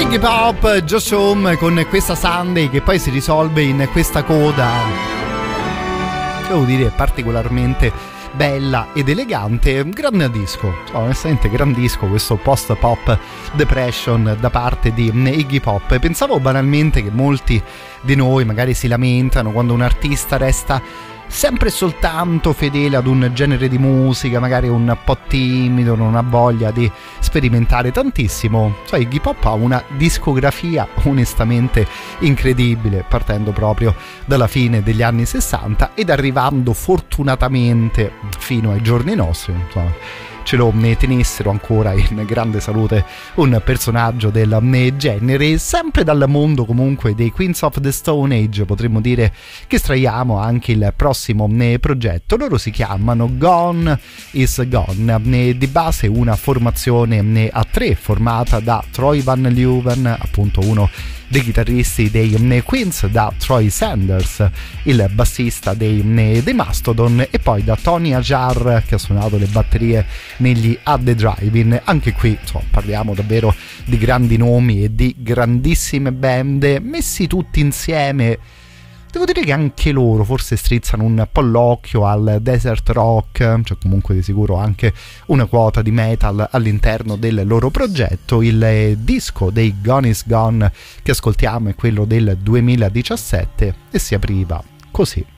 Iggy Pop, Josh Homme con questa Sunday che poi si risolve in questa coda, devo dire particolarmente bella ed elegante. Grande disco, onestamente gran disco questo post pop depression da parte di Iggy Pop. Pensavo banalmente che molti di noi magari si lamentano quando un artista resta sempre soltanto fedele ad un genere di musica, magari un po' timido, non ha voglia di sperimentare tantissimo. Iggy Pop ha una discografia onestamente incredibile, partendo proprio dalla fine degli anni 60 ed arrivando fortunatamente fino ai giorni nostri. Ce lo tenessero ancora in grande salute un personaggio del genere. Sempre dal mondo comunque dei Queens of the Stone Age potremmo dire che estraiamo anche il prossimo progetto. Loro si chiamano Gone is Gone, di base una formazione a tre formata da Troy Van Leeuwen, appunto uno dei chitarristi dei Queens, da Troy Sanders, il bassista dei Mastodon, e poi da Tony Ajar che ha suonato le batterie negli At The Drive-In. Anche qui parliamo davvero di grandi nomi e di grandissime band messi tutti insieme. Devo dire che anche loro forse strizzano un po' l'occhio al desert rock, c'è comunque di sicuro anche una quota di metal all'interno del loro progetto. Il disco dei Gone is Gone che ascoltiamo è quello del 2017 e si apriva così.